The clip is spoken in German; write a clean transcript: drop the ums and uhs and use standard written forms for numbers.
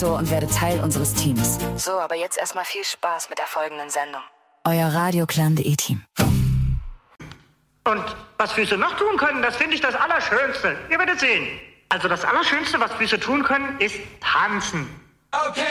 und werde Teil unseres Teams. So, aber jetzt erstmal viel Spaß mit der folgenden Sendung. Euer Radio-Clan.de-Team. Und was Füße noch tun können, das finde ich das Allerschönste. Ihr werdet sehen. Also das Allerschönste, was Füße tun können, ist tanzen. Okay.